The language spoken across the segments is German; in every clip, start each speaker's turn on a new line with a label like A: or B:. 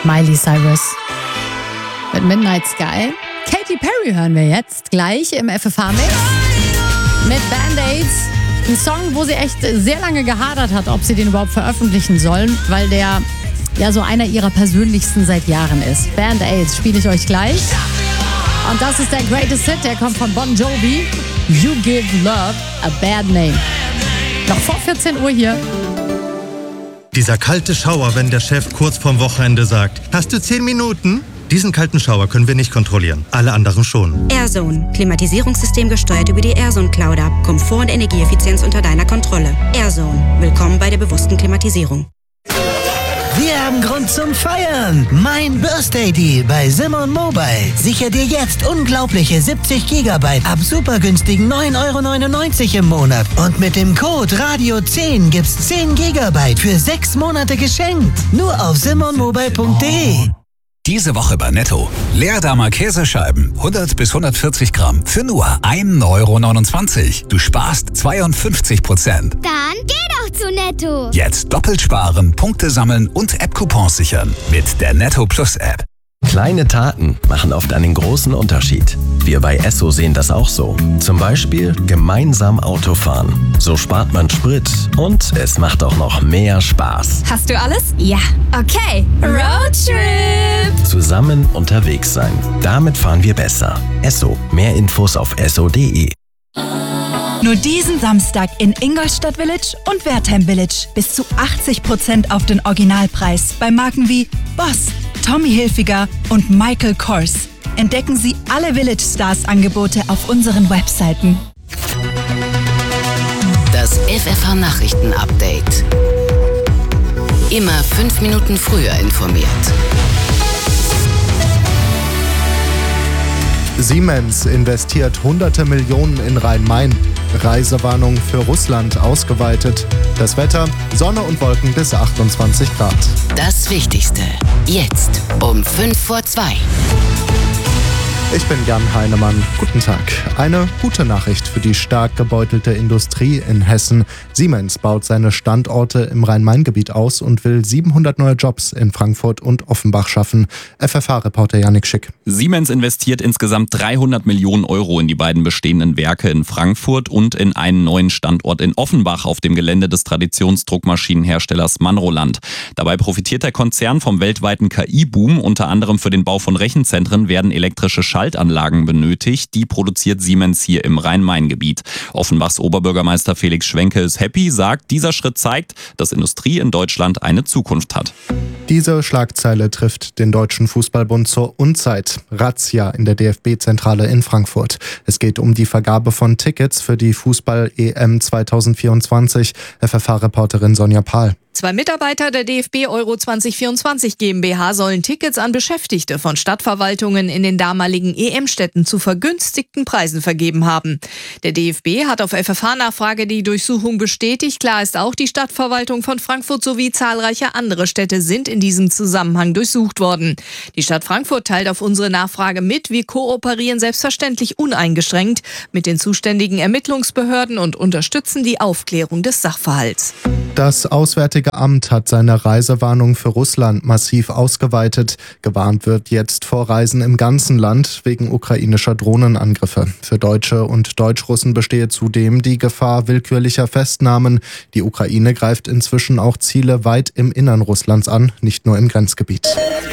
A: Miley Cyrus mit Midnight Sky. Katy Perry hören wir jetzt gleich im FFH-Mix mit Band-Aids. Ein Song, wo sie echt sehr lange gehadert hat, ob sie den überhaupt veröffentlichen sollen, weil der ja so einer ihrer persönlichsten seit Jahren ist. Band-Aids spiele ich euch gleich. Und das ist der Greatest Hit, der kommt von Bon Jovi. You Give Love a Bad Name. Noch vor 14 Uhr hier.
B: Dieser kalte Schauer, wenn der Chef kurz vorm Wochenende sagt, hast du 10 Minuten? Diesen kalten Schauer können wir nicht kontrollieren, alle anderen schon.
C: AirZone. Klimatisierungssystem gesteuert über die AirZone Cloud. Komfort und Energieeffizienz unter deiner Kontrolle. AirZone. Willkommen bei der bewussten Klimatisierung.
D: Wir haben Grund zum Feiern. Mein Birthday Deal bei Simon Mobile. Sicher dir jetzt unglaubliche 70 GB ab super günstigen 9,99 € im Monat. Und mit dem Code Radio10 gibt's 10 GB für 6 Monate geschenkt. Nur auf simonmobile.de.
E: Diese Woche bei Netto. Leerdammer Käsescheiben, 100 bis 140 Gramm für nur 1,29 €. Du sparst 52%.
F: Dann geh doch zu Netto.
E: Jetzt doppelt sparen, Punkte sammeln und App-Coupons sichern mit der Netto Plus App.
G: Kleine Taten machen oft einen großen Unterschied. Wir bei Esso sehen das auch so. Zum Beispiel gemeinsam Autofahren. So spart man Sprit und es macht auch noch mehr Spaß.
H: Hast du alles? Ja. Okay. Roadtrip.
G: Zusammen unterwegs sein. Damit fahren wir besser. Esso. Mehr Infos auf esso.de.
I: Nur diesen Samstag in Ingolstadt Village und Wertheim Village. Bis zu 80% auf den Originalpreis bei Marken wie Boss, Tommy Hilfiger und Michael Kors. Entdecken Sie alle Village Stars Angebote auf unseren Webseiten.
J: Das FFH Nachrichten Update. Immer 5 Minuten früher informiert.
K: Siemens investiert hunderte Millionen in Rhein-Main. Reisewarnung für Russland ausgeweitet. Das Wetter, Sonne und Wolken bis 28 Grad.
J: Das Wichtigste, jetzt um 1:55.
K: Ich bin Jan Heinemann. Guten Tag. Eine gute Nachricht für die stark gebeutelte Industrie in Hessen. Siemens baut seine Standorte im Rhein-Main-Gebiet aus und will 700 neue Jobs in Frankfurt und Offenbach schaffen. FFH-Reporter Yannick Schick.
L: Siemens investiert insgesamt 300 Millionen € in die beiden bestehenden Werke in Frankfurt und in einen neuen Standort in Offenbach auf dem Gelände des Traditionsdruckmaschinenherstellers Manroland. Dabei profitiert der Konzern vom weltweiten KI-Boom. Unter anderem für den Bau von Rechenzentren werden elektrische Schaltanlagen benötigt. Die produziert Siemens hier im Rhein-Main-Gebiet. Offenbachs Oberbürgermeister Felix Schwenke ist happy, sagt, dieser Schritt zeigt, dass Industrie in Deutschland eine Zukunft hat.
K: Diese Schlagzeile trifft den Deutschen Fußballbund zur Unzeit. Razzia in der DFB-Zentrale in Frankfurt. Es geht um die Vergabe von Tickets für die Fußball-EM 2024. FFH-Reporterin Sonja Pahl.
M: 2 Mitarbeiter der DFB Euro 2024 GmbH sollen Tickets an Beschäftigte von Stadtverwaltungen in den damaligen EM-Städten zu vergünstigten Preisen vergeben haben. Der DFB hat auf FFH-Nachfrage die Durchsuchung bestätigt. Klar ist auch, die Stadtverwaltung von Frankfurt sowie zahlreiche andere Städte sind in diesem Zusammenhang durchsucht worden. Die Stadt Frankfurt teilt auf unsere Nachfrage mit, wir kooperieren selbstverständlich uneingeschränkt mit den zuständigen Ermittlungsbehörden und unterstützen die Aufklärung des Sachverhalts.
K: Das Auswärtige Amt hat seine Reisewarnung für Russland massiv ausgeweitet. Gewarnt wird jetzt vor Reisen im ganzen Land wegen ukrainischer Drohnenangriffe. Für Deutsche und Deutschrussen bestehe zudem die Gefahr willkürlicher Festnahmen. Die Ukraine greift inzwischen auch Ziele weit im Innern Russlands an, nicht nur im Grenzgebiet.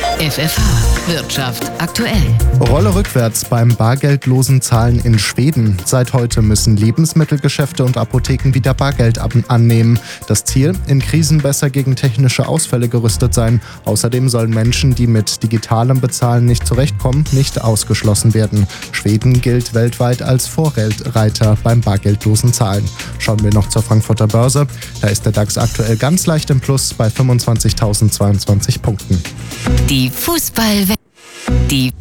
J: FFH Wirtschaft aktuell.
K: Rolle rückwärts beim bargeldlosen Zahlen in Schweden. Seit heute müssen Lebensmittelgeschäfte und Apotheken wieder Bargeld annehmen. Das Ziel, in Krisen besser gegen technische Ausfälle gerüstet sein. Außerdem sollen Menschen, die mit digitalem Bezahlen nicht zurechtkommen, nicht ausgeschlossen werden. Schweden gilt weltweit als Vorreiter beim bargeldlosen Zahlen. Schauen wir noch zur Frankfurter Börse. Da ist der DAX aktuell ganz leicht im Plus bei 25.022 Punkten.
J: Die Fußballwelt. Die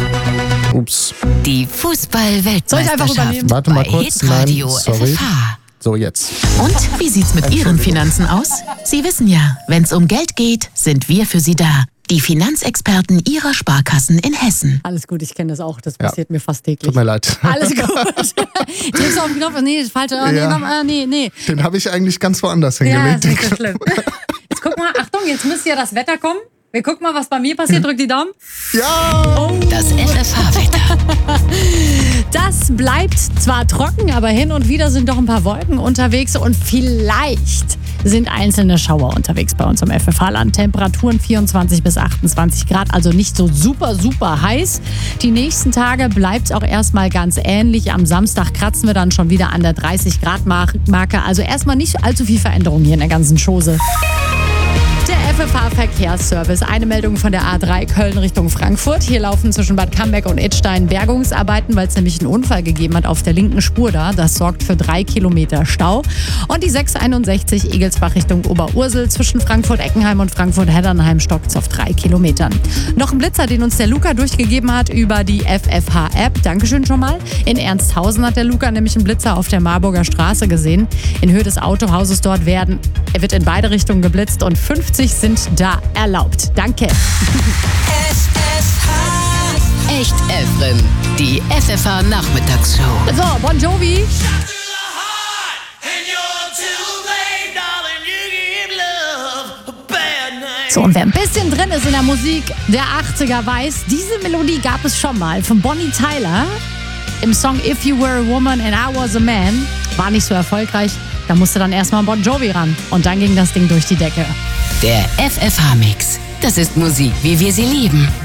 J: Fußballweltmeisterschaft.
A: Soll ich einfach übernehmen?
K: Warte mal kurz. Nein, sorry.
J: FFH.
K: So, jetzt.
N: Und wie sieht's mit Ihren Finanzen aus? Sie wissen ja, wenn's um Geld geht, sind wir für Sie da. Die Finanzexperten Ihrer Sparkassen in Hessen.
A: Alles gut, ich kenne das auch. Das passiert mir fast täglich.
K: Tut mir leid.
A: Alles gut. Drückst du auf den Knopf? Nee, das falsche. Nee.
K: Den habe ich eigentlich ganz woanders hingelegt.
A: Ja, das ist nicht so schlimm. Jetzt guck mal, Achtung, jetzt müsste ja das Wetter kommen. Wir gucken mal, was bei mir passiert. Drück die Daumen.
K: Ja!
A: Oh.
J: Das FFH-Wetter.
A: Das bleibt zwar trocken, aber hin und wieder sind doch ein paar Wolken unterwegs und vielleicht sind einzelne Schauer unterwegs bei uns im FFH-Land. Temperaturen 24 bis 28 Grad, also nicht so super, super heiß. Die nächsten Tage bleibt es auch erstmal ganz ähnlich. Am Samstag kratzen wir dann schon wieder an der 30 Grad Marke. Also erstmal nicht allzu viel Veränderung hier in der ganzen Chose. Der FFH-Verkehrsservice. Eine Meldung von der A3 Köln Richtung Frankfurt. Hier laufen zwischen Bad Camberg und Idstein Bergungsarbeiten, weil es nämlich einen Unfall gegeben hat auf der linken Spur da. Das sorgt für 3 Kilometer Stau. Und die 661 Egelsbach Richtung Oberursel zwischen Frankfurt-Eckenheim und Frankfurt-Heddernheim stockt auf 3 Kilometern. Noch ein Blitzer, den uns der Luca durchgegeben hat über die FFH-App. Dankeschön schon mal. In Ernsthausen hat der Luca nämlich einen Blitzer auf der Marburger Straße gesehen. In Höhe des Autohauses dort wird in beide Richtungen geblitzt und 50 sind da erlaubt. Danke.
J: Echt Efren, die FFH-Nachmittagsshow.
A: So, Bon Jovi. So, und wer ein bisschen drin ist in der Musik der 80er weiß, diese Melodie gab es schon mal von Bonnie Tyler im Song If You Were a Woman and I Was a Man. War nicht so erfolgreich. Da musste dann erstmal Bon Jovi ran. Und dann ging das Ding durch die Decke.
J: Der FFH-Mix. Das ist Musik, wie wir sie lieben.